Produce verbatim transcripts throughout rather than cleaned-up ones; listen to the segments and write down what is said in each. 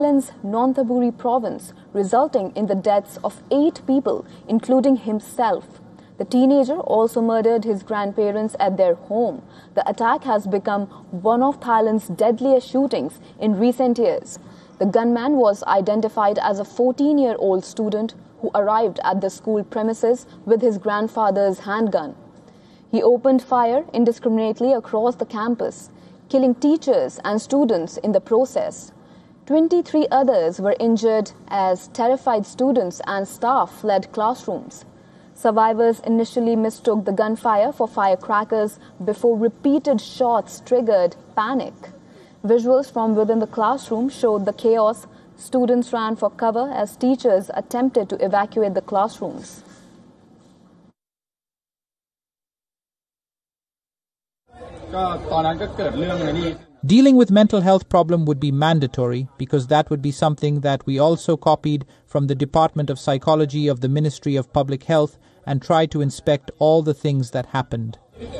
Thailand's Nonthaburi province, resulting in the deaths of eight people, including himself. The teenager also murdered his grandparents at their home. The attack has become one of Thailand's deadliest shootings in recent years. The gunman was identified as a fourteen-year-old student who arrived at the school premises with his grandfather's handgun. He opened fire indiscriminately across the campus, killing teachers and students in the process. twenty-three others were injured as terrified students and staff fled classrooms. Survivors initially mistook the gunfire for firecrackers before repeated shots triggered panic. Visuals from within the classroom showed the chaos. Students ran for cover as teachers attempted to evacuate the classrooms. Dealing with mental health problem would be mandatory because that would be something that we also copied from the Department of Psychology of the Ministry of Public Health and tried to inspect all the things that happened.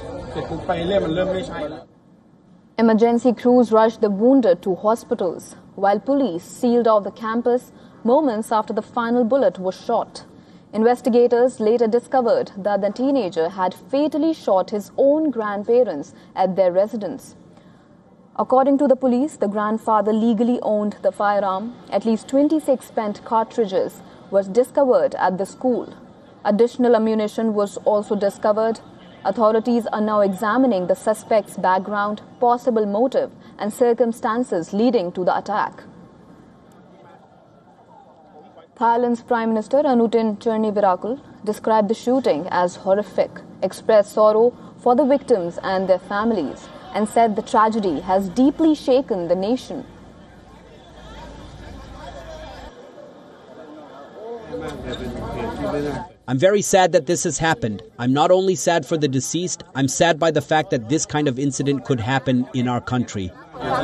Emergency crews rushed the wounded to hospitals, while police sealed off the campus moments after the final bullet was shot. Investigators later discovered that the teenager had fatally shot his own grandparents at their residence. According to the police, the grandfather legally owned the firearm. At least twenty-six spent cartridges was discovered at the school. Additional ammunition was also discovered. Authorities are now examining the suspect's background, possible motive, and circumstances leading to the attack. Thailand's Prime Minister Anutin Charnvirakul described the shooting as horrific, expressed sorrow for the victims and their families, and said the tragedy has deeply shaken the nation. I'm very sad that this has happened. I'm not only sad for the deceased, I'm sad by the fact that this kind of incident could happen in our country.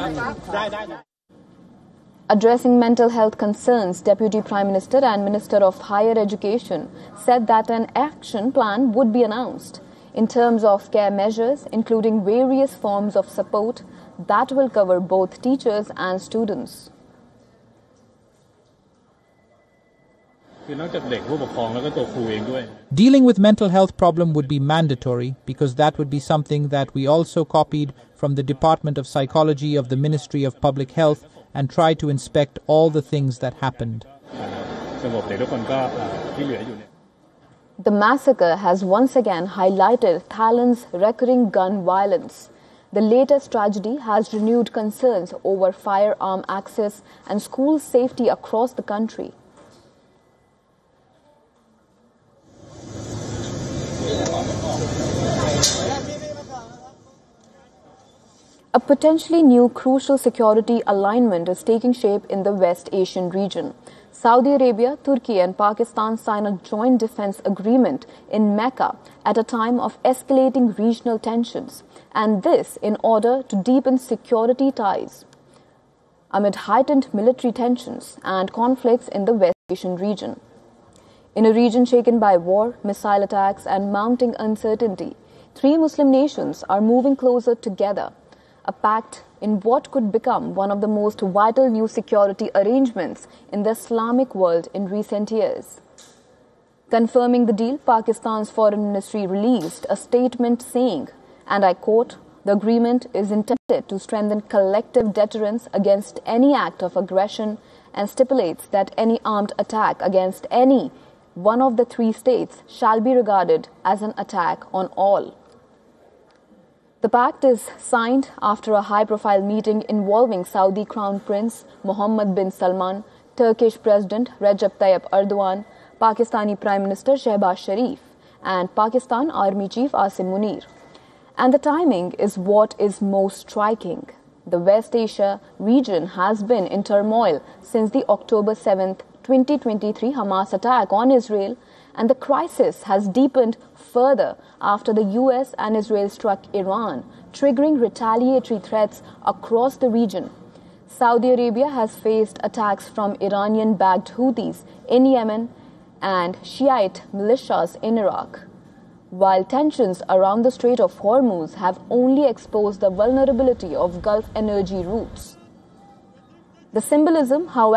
Addressing mental health concerns, Deputy Prime Minister and Minister of Higher Education said that an action plan would be announced in terms of care measures, including various forms of support that will cover both teachers and students. Dealing with mental health problem would be mandatory because that would be something that we also copied from the Department of Psychology of the Ministry of Public Health and tried to inspect all the things that happened. The massacre has once again highlighted Thailand's recurring gun violence. The latest tragedy has renewed concerns over firearm access and school safety across the country. A potentially new crucial security alignment is taking shape in the West Asian region. Saudi Arabia, Turkey and Pakistan signed a joint defense agreement in Mecca at a time of escalating regional tensions, and this in order to deepen security ties amid heightened military tensions and conflicts in the West Asian region. In a region shaken by war, missile attacks and mounting uncertainty, three Muslim nations are moving closer together, a pact in what could become one of the most vital new security arrangements in the Islamic world in recent years. Confirming the deal, Pakistan's foreign ministry released a statement saying, and I quote, "The agreement is intended to strengthen collective deterrence against any act of aggression and stipulates that any armed attack against any one of the three states shall be regarded as an attack on all." The pact is signed after a high-profile meeting involving Saudi Crown Prince Mohammed bin Salman, Turkish President Recep Tayyip Erdogan, Pakistani Prime Minister Shehbaz Sharif, and Pakistan Army Chief Asim Munir. And the timing is what is most striking. The West Asia region has been in turmoil since the October seventh, twenty twenty-three Hamas attack on Israel, and the crisis has deepened further after the U S and Israel struck Iran, triggering retaliatory threats across the region. Saudi Arabia has faced attacks from Iranian-backed Houthis in Yemen and Shiite militias in Iraq, while tensions around the Strait of Hormuz have only exposed the vulnerability of Gulf energy routes. The symbolism, however,